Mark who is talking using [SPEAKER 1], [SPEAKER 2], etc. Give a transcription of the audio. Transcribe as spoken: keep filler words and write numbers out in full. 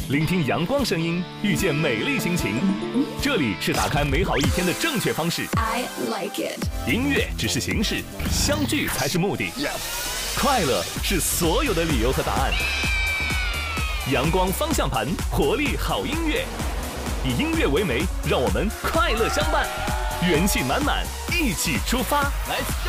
[SPEAKER 1] 聆听阳光声音，遇见美丽心情。这里是打开美好一天的正确方式。
[SPEAKER 2] I like it。
[SPEAKER 1] 音乐只是形式，相聚才是目的。快乐是所有的理由和答案。阳光方向盘，活力好音乐，以音乐为媒，让我们快乐相伴，元气满满，一起出发。来。